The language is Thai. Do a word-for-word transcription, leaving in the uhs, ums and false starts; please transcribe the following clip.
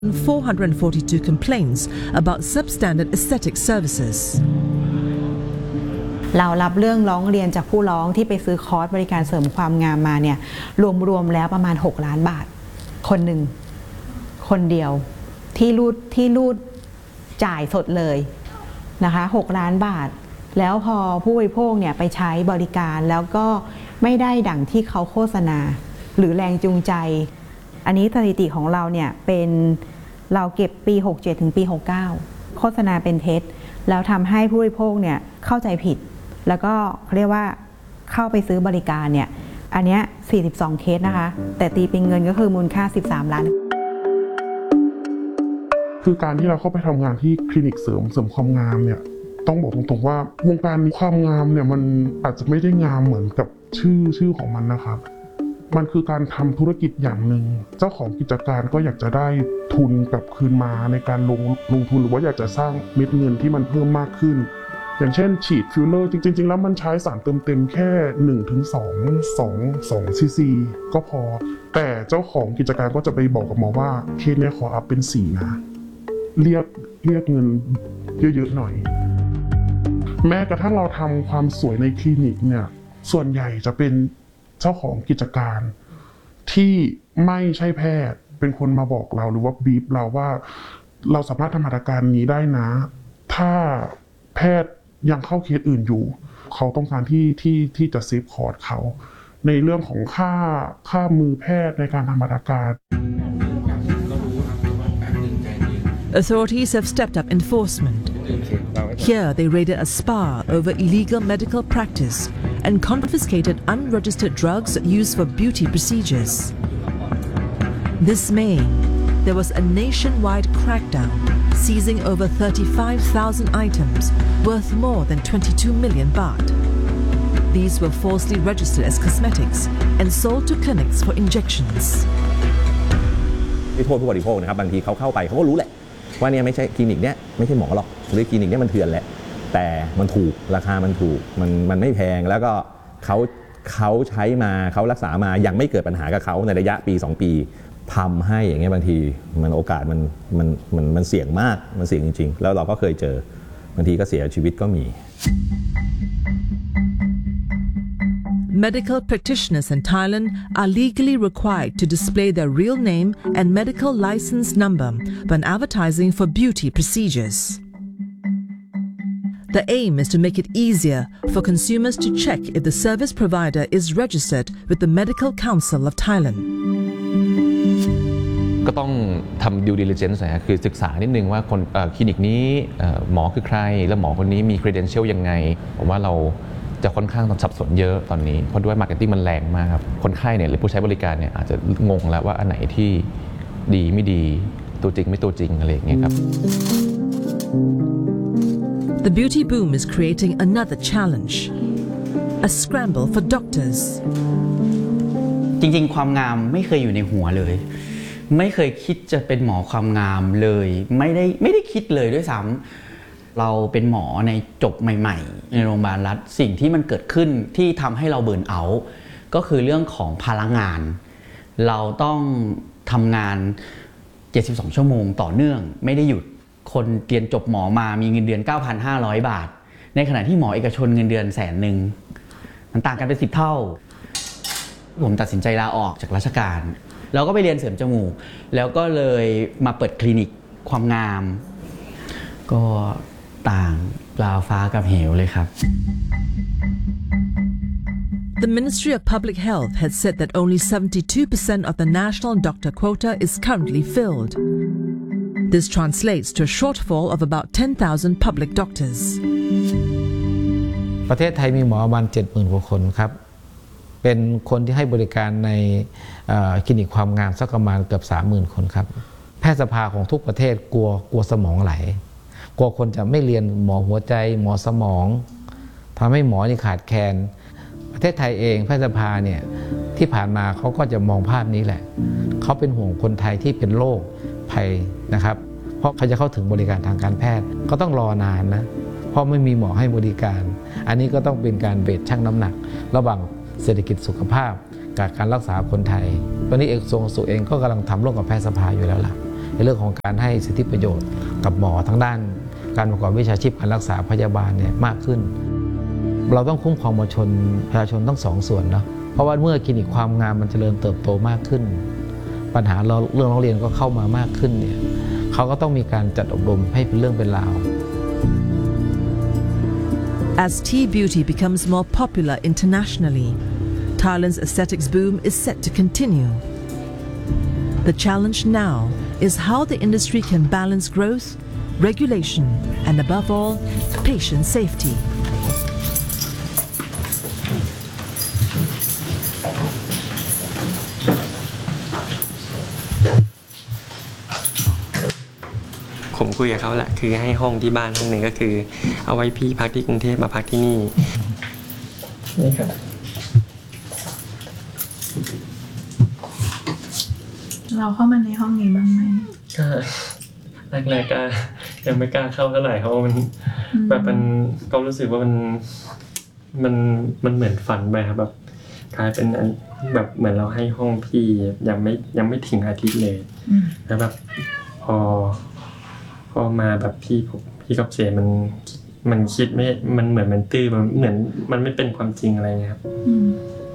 four hundred forty-two complaints about substandard aesthetic services. เรารับเรื่องร้องเรียนจากผู้ร้องที่ไปซื้อคอร์สบริการเสริมความงามมาเนี่ยรวมๆแล้วประมาณหกล้านบาทคนหนึ่งคนเดียวที่รูดที่รูดจ่ายสดเลยนะคะหกล้านบาทแล้วพอผู้บริโภคเนี่ยไปใช้บริการแล้วก็ไม่ได้ดั่งที่เขาโฆษณาหรือแรงจูงใจอันนี้สถิติของเราเนี่ยเป็นเราเก็บปีหกเจ็ดถึงปีหกเก้าโฆษณาเป็นเท็จแล้วทำให้ผู้บริโภคเนี่ยเข้าใจผิดแล้วก็เรียกว่าเข้าไปซื้อบริการเนี่ยอันเนี้ยสี่สิบสองเคสนะคะแต่ตีเป็นเงินก็คือมูลค่าสิบสามล้านคือการที่เราเข้าไปทำงานที่คลินิกเสริมเสริมความงามเนี่ยต้องบอกตรงๆว่าวงการความงามเนี่ยมันอาจจะไม่ได้งามเหมือนกับชื่อชื่อของมันนะครับมันคือการทำธุรกิจอย่างหนึ่งเจ้าของกิจการก็อยากจะได้ทุนกลับคืนมาในการลงลงทุนหรือว่าอยากจะสร้างเม็ดเงินที่มันเพิ่มมากขึ้นอย่างเช่นฉีดฟิลเลอร์จริงๆแล้วมันใช้สารเติมเต็มแค่ หนึ่งถึงสอง สอง สองซีซีก็พอแต่เจ้าของกิจการก็จะไปบอกกับหมอว่าเคสนี้ขออัพเป็นสี่นะเรียกเรียกเงินเยอะๆหน่อยแม้กระทั่งเราทำความสวยในคลินิกเนี่ยส่วนใหญ่จะเป็นเจ้าของกิจการที่ไม่ใช่แพทย์เป็นคนมาบอกเราหรือว่าบีบเราว่าเราสามารถทำมาตรการนี้ได้นะถ้าแพทย์ยังเข้าเคสอื่นอยู่เขาต้องการที่ที่ที่จะเซฟคอร์สเขาในเรื่องของค่าค่ามือแพทย์ในการทำมาตรการ Authorities have stepped up enforcement. Here, they raided a spa over illegal medical practice and confiscated unregistered drugs used for beauty procedures. This May, there was a nationwide crackdown, seizing over thirty-five thousand items worth more than twenty-two million baht. These were falsely registered as cosmetics and sold to clinics for injections. ที่โทษผู้บริโภคนะครับบางทีเขาเข้าไปเขาก็รู้แหละว่าเนี่ยไม่ใช่คลินิกเนี้ยไม่ใช่หมอหรอกหรือคลินิกเนี้ยมันเถื่อนแหละแต่มันถูกราคามันถูกมันมันไม่แพงแล้วก็เขาเขาใช้มาเขารักษามายังไม่เกิดปัญหากับเขาในระยะปีสองปีทำให้อย่างเงี้ยบางทีมันโอกาสมันมันมันมันเสี่ยงมากมันเสี่ยงจริงๆแล้วเราก็เคยเจอบางทีก็เสียชีวิตก็มี Medical practitioners in Thailand are legally required to display their real name and medical license number when advertising for beauty procedures. The aim is to make it easier for consumers to check if the service provider is registered with the Medical Council of Thailand. ก็ต้องทำ due diligence นะคือศึกษานิดนึงว่าคนคลินิกนี้หมอคือใครแล้วหมอคนนี้มี credential ยังไงผมว่าเราจะค่อนข้างสับสนเยอะตอนนี้เพราะด้วย marketing มันแรงมากครับคนไข้เนี่ยหรือผู้ใช้บริการเนี่ยอาจจะงงแล้วว่าอันไหนที่ดีไม่ดีตัวจริงไม่ตัวจริงอะไรอย่างเงี้ยครับ The beauty boom is creating another challenge, a scramble for doctors. จริงๆความงามไม่เคยอยู่ในหัวเลยไม่เคยคิดจะเป็นหมอความงามเลยไม่ได้ไม่ได้คิดเลยด้วยซ้ำเราเป็นหมอในจบใหม่ๆในโรงพยาบาลรัฐสิ่งที่มันเกิดขึ้นที่ทำให้เราเบิร์นเอาท์ก็คือเรื่องของพลังงานเราต้องทำงานเจ็ดสิบสองชั่วโมงต่อเนื่องไม่ได้หยุดคนเรียนจบหมอมามีเงินเดือน เก้าพันห้าร้อย บาทในขณะที่หมอเอกชนเงินเดือนแสนหนึ่งมันต่างกันเป็นสิบเท่าผมตัดสินใจลาออกจากราชการเราก็ไปเรียนเสริมจมูกแล้วก็เลยมาเปิดคลินิกความงามก็ต่างปลาฟ้ากับเหวเลยครับ The Ministry of Public Health had said that only seventy-two percent of the national doctor quota is currently filled. This translates to a shortfall of about ten thousand public doctors. ประเทศไทยมีหมอประมาณ เจ็ดหมื่น กว่าคนครับเป็นคนที่ให้บริการในคลินิกความงามสักประมาณเกือบ สามหมื่น คนครับแพทยสภาของทุกประเทศกลัวกลัวสมองไหลกลัวคนจะไม่เรียนหมอหัวใจหมอสมองทำให้หมอนี่ขาดแคลนประเทศไทยเองแพทยสภาเนี่ยที่ผ่านมาเขาก็จะมองภาพนี้แหละเขาเป็นห่วงคนไทยที่เป็นโรคภัยนะครับเพราะเขาจะเข้าถึงบริการทางการแพทย์ก็ต้องรอนานนะเพราะไม่มีหมอให้บริการอันนี้ก็ต้องเป็นการเบสชั่งน้ำหนักระหว่างเศรษฐกิจสุขภาพกับการรักษาคนไทยตอนนี้เอกกระทรวงสาธารณสุขเองก็กำลังทำร่วมกับแพทยสภาอยู่แล้วล่ะในเรื่องของการให้สิทธิประโยชน์กับหมอทั้งด้านการประกอบวิชาชีพการรักษาพยาบาลเนี่ยมากขึ้นเราต้องคุ้มครองประชาชนประชาชนทั้งสองส่วนเนาะเพราะว่าเมื่อคลินิกความงามมันเจริญเติบโตมากขึ้นปัญหาเรื่องร้องเรียนก็เข้ามามากขึ้นเนี่ยเขาก็ต้องมีการจัดอบรมให้เป็นเรื่องเป็นราว As T-beauty becomes more popular internationally, Thailand's aesthetics boom is set to continue. The challenge now is how the industry can balance growth, regulation, and above all, patient safety. ผมคุยกับเขาแหละคือให้ห้องที่บ้านห้องหนึ่งก็คือเอาไว้พี่พักที่กรุงเทพมาพักที่นี่นี่ครับเราเข้ามาในห้องนี้บ้างไหมก็แรกๆก็ยังไม่กล้าเข้าเท่าไหร่เพราะมันแบบมันก็รู้สึกว่ามันมันมันเหมือนฝันไปครับแบบกลายเป็นแบบเหมือนเราให้ห้องพี่ยังไม่ยังไม่ถึงอาทิตย์เลยแล้วแบบพอพอมาแบบพี่ผมพี่กับเสมันมันคิดไม่มันเหมือนมันตื้อมันเหมือนมันไม่เป็นความจริงอะไรเงี้ยครับ